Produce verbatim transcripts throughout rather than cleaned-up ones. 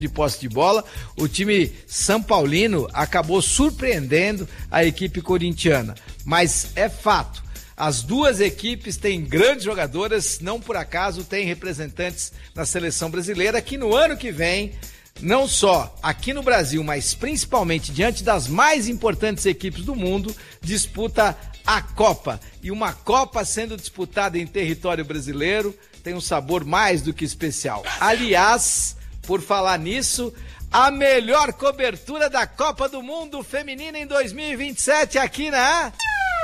de posse de bola, o time São Paulino acabou surpreendendo a equipe corintiana. Mas é fato, as duas equipes têm grandes jogadoras, não por acaso têm representantes na seleção brasileira, que no ano que vem, não só aqui no Brasil, mas principalmente diante das mais importantes equipes do mundo, disputa a Copa. E uma Copa sendo disputada em território brasileiro tem um sabor mais do que especial. Aliás, por falar nisso, a melhor cobertura da Copa do Mundo Feminina em dois mil e vinte e sete aqui na...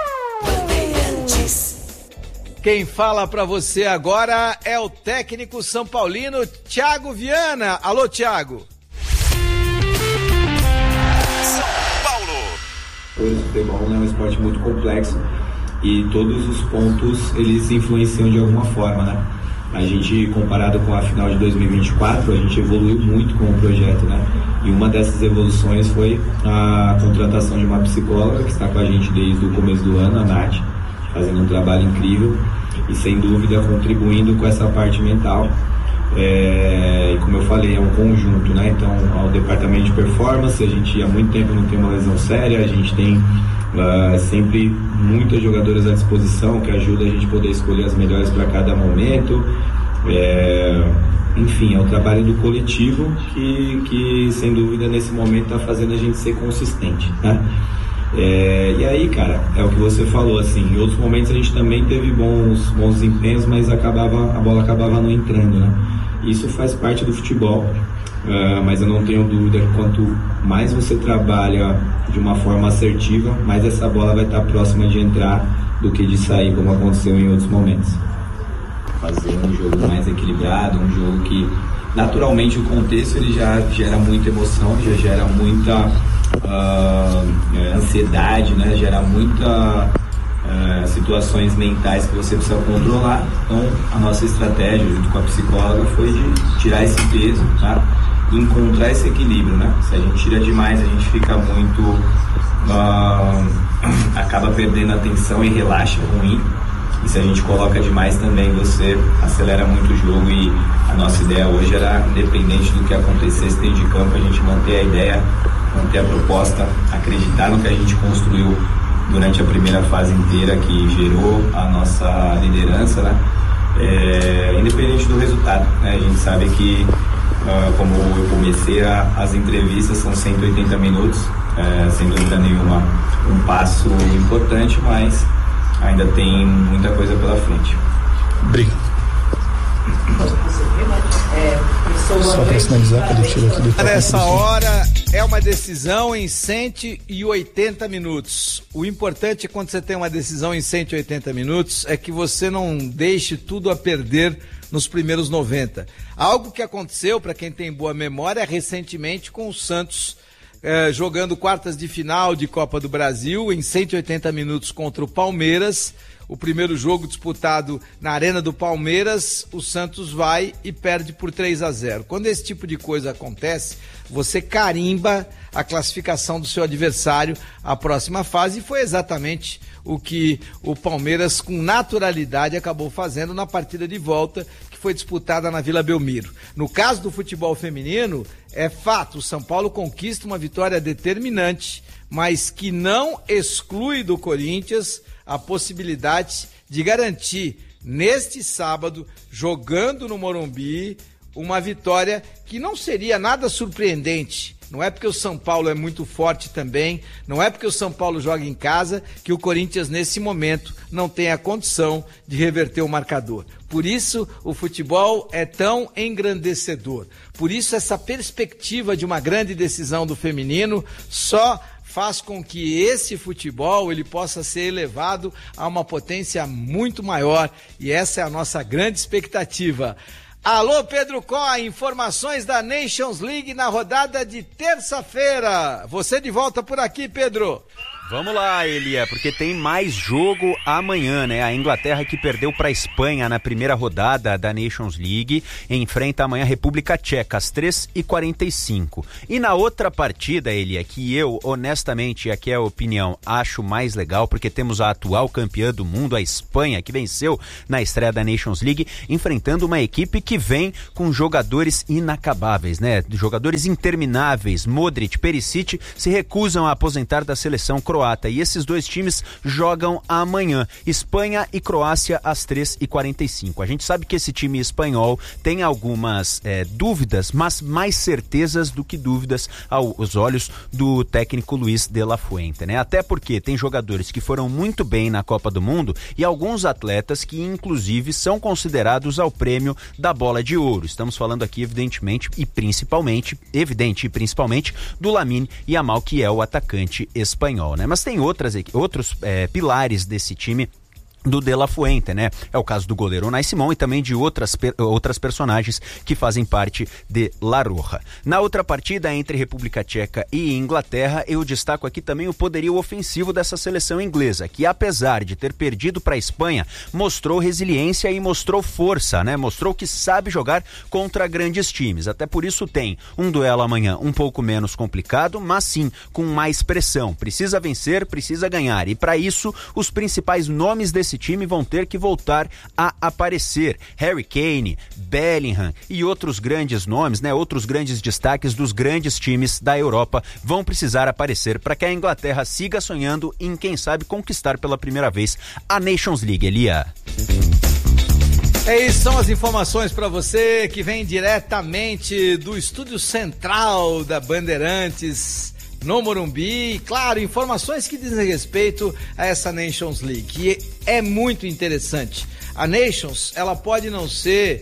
Quem fala pra você agora é o técnico são paulino Thiago Viana. Alô, Thiago. São Paulo. O futebol é um esporte muito complexo e todos os pontos eles influenciam de alguma forma, né? A gente, comparado com a final de dois mil e vinte e quatro, a gente evoluiu muito com o projeto, né? E uma dessas evoluções foi a contratação de uma psicóloga que está com a gente desde o começo do ano, a Nath, fazendo um trabalho incrível e, sem dúvida, contribuindo com essa parte mental. É, e como eu falei, é um conjunto, né? Então, ao departamento de performance, a gente há muito tempo não tem uma lesão séria, a gente tem uh, sempre muitas jogadoras à disposição que ajudam a gente poder escolher as melhores para cada momento. É, enfim, é o trabalho do coletivo que, que sem dúvida, nesse momento está fazendo a gente ser consistente, né? É, e aí, cara, é o que você falou, assim, em outros momentos a gente também teve bons, bons desempenhos, mas acabava, a bola acabava não entrando, né? Isso faz parte do futebol, uh, mas eu não tenho dúvida que quanto mais você trabalha de uma forma assertiva, mais essa bola vai estar próxima de entrar do que de sair, como aconteceu em outros momentos. Fazer um jogo mais equilibrado, um jogo que naturalmente o contexto ele já gera muita emoção, já gera muita uh, ansiedade, né? Gera muita uh, situações mentais que você precisa controlar. Então a nossa estratégia junto com a psicóloga foi de tirar esse peso, tá? E encontrar esse equilíbrio, né? Se a gente tira demais, a gente fica muito uh, acaba perdendo a atenção e relaxa ruim. E se a gente coloca demais também, você acelera muito o jogo. E a nossa ideia hoje era, independente do que acontecesse dentro de campo, a gente manter a ideia, manter a proposta, acreditar no que a gente construiu durante a primeira fase inteira, que gerou a nossa liderança, né? É, independente do resultado, né? A gente sabe que, uh, como eu comecei, a, as entrevistas são cento e oitenta minutos, é, sem dúvida nenhuma um passo importante, mas ainda tem muita coisa pela frente. Obrigado. Só para sinalizar, quando eu tiro aqui do Nessa hora é uma decisão em cento e oitenta minutos. O importante quando você tem uma decisão em cento e oitenta minutos é que você não deixe tudo a perder nos primeiros noventa. Algo que aconteceu, para quem tem boa memória, recentemente com o Santos eh, jogando quartas de final de Copa do Brasil em cento e oitenta minutos contra o Palmeiras. O primeiro jogo disputado na Arena do Palmeiras, o Santos vai e perde por três a zero. Quando esse tipo de coisa acontece, você carimba a classificação do seu adversário à próxima fase, e foi exatamente o que o Palmeiras, com naturalidade, acabou fazendo na partida de volta, que foi disputada na Vila Belmiro. No caso do futebol feminino, é fato, o São Paulo conquista uma vitória determinante, mas que não exclui do Corinthians a possibilidade de garantir neste sábado, jogando no Morumbi, uma vitória que não seria nada surpreendente. Não é porque o São Paulo é muito forte também, não é porque o São Paulo joga em casa que o Corinthians nesse momento não tem a condição de reverter o marcador. Por isso o futebol é tão engrandecedor. Por isso essa perspectiva de uma grande decisão do feminino só faz com que esse futebol ele possa ser elevado a uma potência muito maior, e essa é a nossa grande expectativa. Alô, Pedro Có, informações da Nations League na rodada de terça-feira. Você de volta por aqui, Pedro. Vamos lá, Elia, porque tem mais jogo amanhã, né? A Inglaterra, que perdeu para a Espanha na primeira rodada da Nations League, enfrenta amanhã a República Tcheca às três e quarenta e cinco. E na outra partida, Elia, que eu, honestamente, aqui é a opinião, acho mais legal, porque temos a atual campeã do mundo, a Espanha, que venceu na estreia da Nations League, enfrentando uma equipe que vem com jogadores inacabáveis, né? Jogadores intermináveis. Modric, Perisic se recusam a aposentar da seleção croata. E esses dois times jogam amanhã, Espanha e Croácia às três e quarenta e cinco. A gente sabe que esse time espanhol tem algumas é, dúvidas, mas mais certezas do que dúvidas aos olhos do técnico Luis de la Fuente, né? Até porque tem jogadores que foram muito bem na Copa do Mundo e alguns atletas que inclusive são considerados ao prêmio da Bola de Ouro. Estamos falando aqui evidentemente e principalmente, evidente e principalmente do Lamine Yamal, que é o atacante espanhol, né? Mas tem outras, outros é, pilares desse time do De La Fuente, né? É o caso do goleiro Unai Simón e também de outras, per, outras personagens que fazem parte de La Roja. Na outra partida entre República Tcheca e Inglaterra, eu destaco aqui também o poderio ofensivo dessa seleção inglesa, que apesar de ter perdido para a Espanha, mostrou resiliência e mostrou força, né? Mostrou que sabe jogar contra grandes times. Até por isso tem um duelo amanhã um pouco menos complicado, mas sim com mais pressão. Precisa vencer, precisa ganhar. E para isso, os principais nomes desse time vão ter que voltar a aparecer. Harry Kane, Bellingham e outros grandes nomes, né? Outros grandes destaques dos grandes times da Europa vão precisar aparecer para que a Inglaterra siga sonhando em, quem sabe, conquistar pela primeira vez a Nations League. Elia. É isso, são as informações para você que vem diretamente do estúdio central da Bandeirantes no Morumbi. Claro, informações que dizem respeito a essa Nations League, que é muito interessante. A Nations, ela pode não ser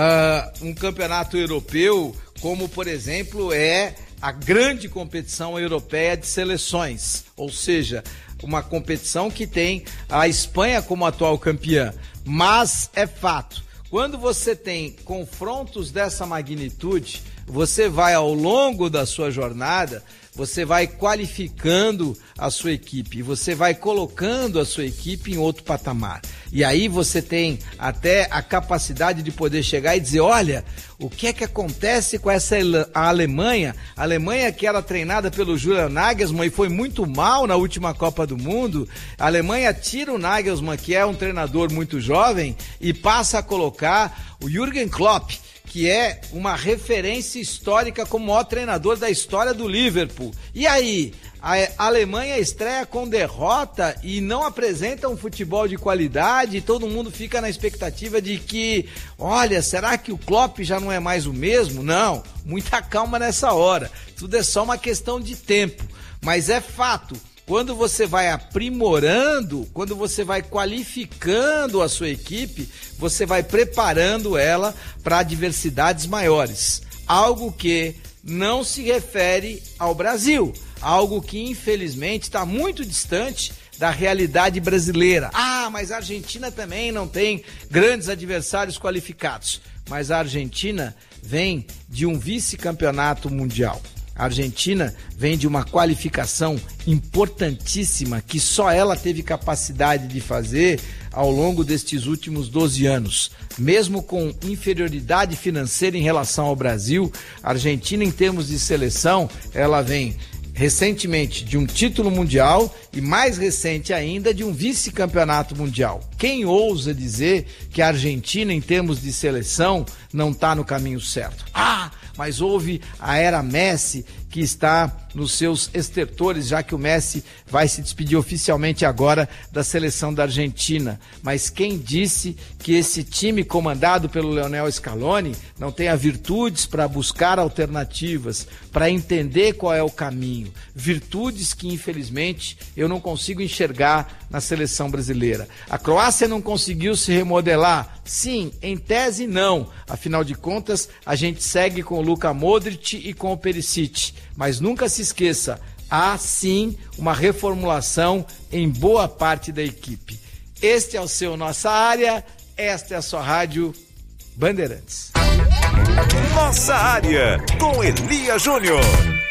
uh, um campeonato europeu, como por exemplo é a grande competição europeia de seleções, ou seja, uma competição que tem a Espanha como atual campeã. Mas é fato, quando você tem confrontos dessa magnitude, você vai ao longo da sua jornada, você vai qualificando a sua equipe, você vai colocando a sua equipe em outro patamar. E aí você tem até a capacidade de poder chegar e dizer, olha, o que é que acontece com essa a Alemanha? A Alemanha que era treinada pelo Julian Nagelsmann e foi muito mal na última Copa do Mundo. A Alemanha tira o Nagelsmann, que é um treinador muito jovem, e passa a colocar o Jürgen Klopp, que é uma referência histórica como maior treinador da história do Liverpool. E aí, a Alemanha estreia com derrota e não apresenta um futebol de qualidade, e todo mundo fica na expectativa de que, olha, será que o Klopp já não é mais o mesmo? Não, muita calma nessa hora, tudo é só uma questão de tempo, mas é fato. Quando você vai aprimorando, quando você vai qualificando a sua equipe, você vai preparando ela para adversidades maiores. Algo que não se refere ao Brasil, algo que infelizmente está muito distante da realidade brasileira. Ah, mas a Argentina também não tem grandes adversários qualificados. Mas a Argentina vem de um vice-campeonato mundial. A Argentina vem de uma qualificação importantíssima que só ela teve capacidade de fazer ao longo destes últimos doze anos. Mesmo com inferioridade financeira em relação ao Brasil, a Argentina, em termos de seleção, ela vem recentemente de um título mundial e mais recente ainda de um vice-campeonato mundial. Quem ousa dizer que a Argentina, em termos de seleção, não está no caminho certo? Ah, mas houve a era Messi, que está nos seus estertores, já que o Messi vai se despedir oficialmente agora da seleção da Argentina. Mas quem disse que esse time comandado pelo Lionel Scaloni não tenha virtudes para buscar alternativas, para entender qual é o caminho? Virtudes que, infelizmente, eu não consigo enxergar na seleção brasileira. A Croácia não conseguiu se remodelar? Sim, em tese não. Afinal de contas, a gente segue com o Luka Modric e com o Perisic. Mas nunca se esqueça, há sim uma reformulação em boa parte da equipe. Este é o seu Nossa Área, esta é a sua rádio Bandeirantes. Nossa Área, com Elia Júnior.